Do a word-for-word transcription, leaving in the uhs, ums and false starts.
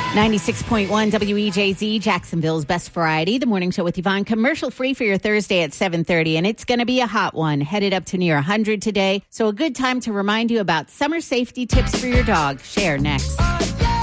ninety-six point one W E J Z, Jacksonville's Best Variety. The morning show with Yvonne, commercial free for your Thursday at seven thirty. And it's going to be a hot one, headed up to near one hundred today. So a good time to remind you about summer safety tips for your dog. Share next.